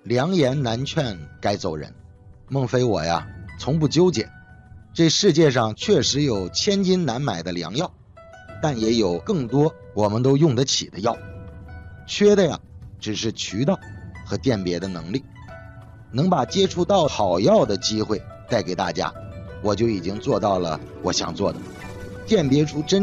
良言难劝该走人。孟非我呀，从不纠结。这世界上确实有千金难买的良药，但也有更多我们都用得起的药。缺的呀，只是渠道和鉴别的能力。能把接触到好药的机会带给大家，我就已经做到了我想做的，鉴别出真